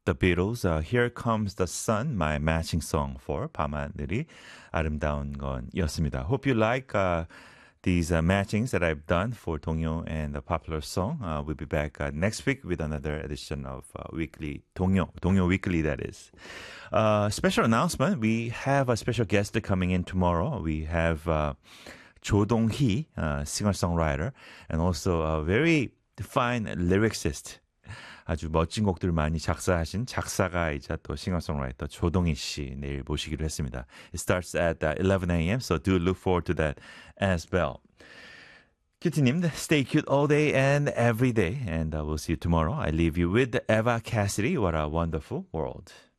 The Beatles, Here Comes the Sun, my matching song for 밤하늘이 아름다운 건이었습니다. Hope you like these matchings that I've done for 동요 and the popular song. We'll be back next week with another edition of Weekly 동요 Weekly, that is. Special announcement, we have a special guest coming in tomorrow. We have Jo Dong-hee, singer-songwriter, and also a very fine lyricist. 아주 멋진 곡들 많이 작사하신 작사가이자 또 싱어송라이터 조동희 씨 내일 모시기로 했습니다. It starts at 11 a.m. So do look forward to that as well. 큐티님, stay cute all day and every day. And we'll see you tomorrow. I leave you with Eva Cassidy. What a wonderful world.